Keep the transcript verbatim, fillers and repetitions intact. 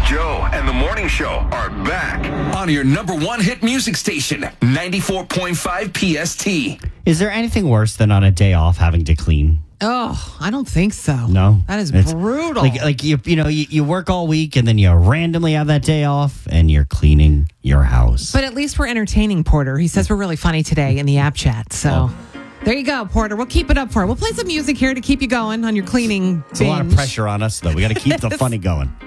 Joe and the Morning Show are back on your number one hit music station, ninety-four point five P S T. Is there anything worse than on a day off having to clean? Oh, I don't think so. No, that is it's brutal. Like, like you, you know, you, you work all week and then you randomly have that day off and you're cleaning your house. But at least we're entertaining Porter. He says we're really funny today in the app chat. So Oh. there you go, Porter. We'll keep it up for you. We'll play some music here to keep you going on your cleaning It's a lot of binge. pressure on us, though. We got to keep the funny going.